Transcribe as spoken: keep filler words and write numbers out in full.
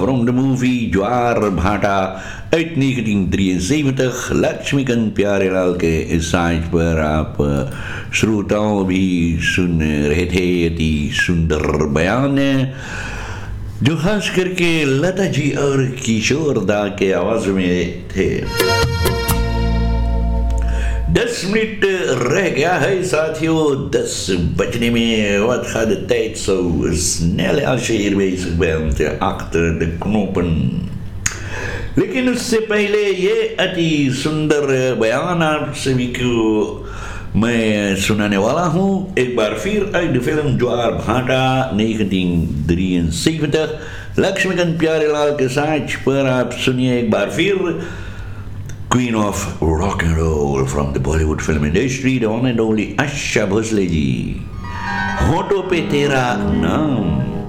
From de movie Jwar Bhata uit negentien drieënzeventig. Lakshmikant Pyarelal के size पर आप श्रोताओं भी सुन रहे थे अति सुंदर बयान जो खास करके लता जी और किशोर दा के आवाज में थे। दस मिनट रह गया है साथियों, दस bajne में. Wat gaat de tijd zo snel als je hier bezig bent achter de knoppen. लेकिन उससे पहले ये अति सुंदर बयान आप सभी को मैं सुनाने वाला हूँ एक बार फिर uit de film ज्वार भाटा negentien drieënzeventig. लक्ष्मीकांत प्यारेलाल के साथ पर आप सुनिए एक बार फिर Queen of rock and roll from the Bollywood film industry, the one and only Asha Bhosle ji. होठों पे तेरा नाम.